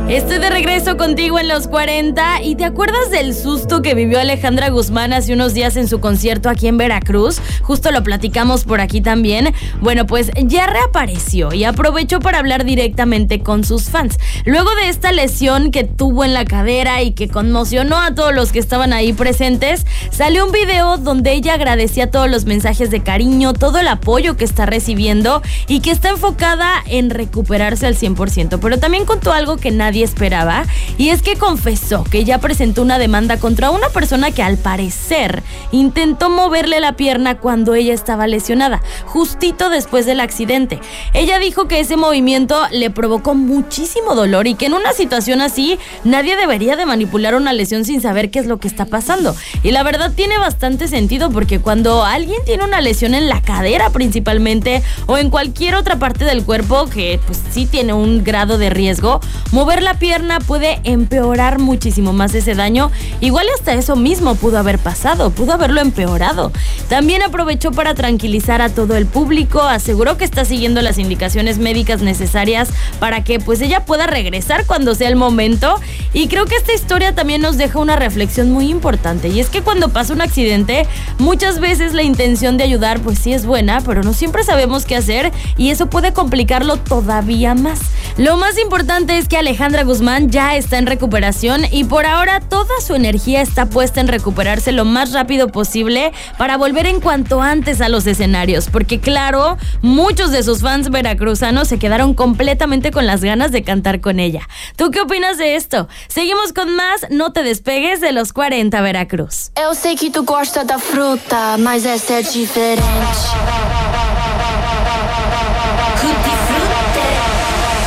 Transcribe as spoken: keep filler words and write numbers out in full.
Estoy de regreso contigo en los cuarenta. ¿Y te acuerdas del susto que vivió Alejandra Guzmán hace unos días en su concierto aquí en Veracruz? Justo lo platicamos por aquí también. Bueno, pues ya reapareció y aprovechó para hablar directamente con sus fans. Luego de esta lesión que tuvo en la cadera y que conmocionó a todos los que estaban ahí presentes, salió un video donde ella agradecía todos los mensajes de cariño, todo el apoyo que está recibiendo y que está enfocada en recuperarse al cien por ciento. Pero también contó algo que nadie esperaba, y es que confesó que ya presentó una demanda contra una persona que al parecer intentó moverle la pierna cuando ella estaba lesionada, justito después del accidente. Ella dijo que ese movimiento le provocó muchísimo dolor y que en una situación así nadie debería de manipular una lesión sin saber qué es lo que está pasando. Y la verdad tiene bastante sentido, porque cuando alguien tiene una lesión en la cadera principalmente o en cualquier otra parte del cuerpo que pues sí tiene un grado de riesgo, mover la pierna puede empeorar muchísimo más ese daño. Igual hasta eso mismo pudo haber pasado, pudo haberlo empeorado. También aprovechó para tranquilizar a todo el público, aseguró que está siguiendo las indicaciones médicas necesarias para que pues ella pueda regresar cuando sea el momento. Y creo que esta historia también nos deja una reflexión muy importante, y es que cuando pasa un accidente, muchas veces la intención de ayudar pues sí es buena, pero no siempre sabemos qué hacer y eso puede complicarlo todavía más. Lo más importante es que Alejandra Guzmán ya está en recuperación y por ahora toda su energía está puesta en recuperarse lo más rápido posible para volver en cuanto antes a los escenarios, porque claro, muchos de sus fans veracruzanos se quedaron completamente con las ganas de cantar con ella. ¿Tú qué opinas de esto? Seguimos con más, no te despegues de los cuarenta Veracruz. Eu sei que tu gosta da fruta, mas essa é diferente.